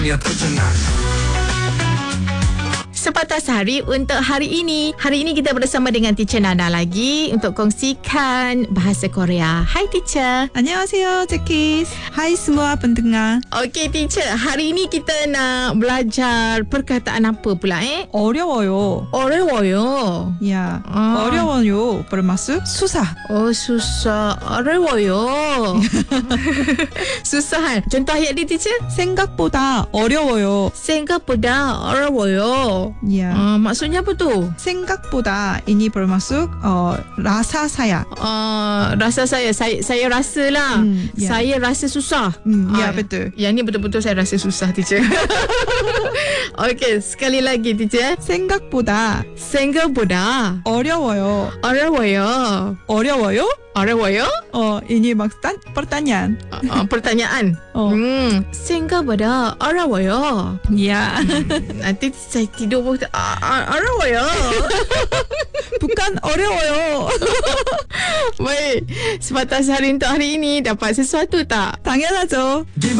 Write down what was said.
Sepatah Hari untuk hari ini. Hari ini kita bersama dengan Teacher Nana lagi untuk kongsikan bahasa Korea. Hai Teacher. 안녕하세요, 제키스. Hai semua pendengar. Okey Teacher, hari ini kita nak belajar perkataan apa pula 어려워요. 어려워요. 야, 아. 어려워요. bermaksud susah. Oh susah. 어려워요. Susah. Contoh ayat dia Teacher. 생각보다 어려워요. 생각보다 어려워요. 야, maksudnya apa tu? 생각보다 ini bermaksud rasa saya. Rasa saya rasa lah. Ya. Saya rasa susah. Ya, betul. Yang ni betul-betul saya rasa susah Teacher. Okey, sekali lagi Teacher. 생각보다 생각보다 어려워요. 어려워요. 어려워요? 어려워요? ini maksud pertanyaan. Pertanyaan. 생각보다 어려워요. Ya. Nanti saya tidur pun 어려워요. bukan 어려워요. Baik, sepatah hari untuk hari ini dapat sesuatu tak? 당연하죠.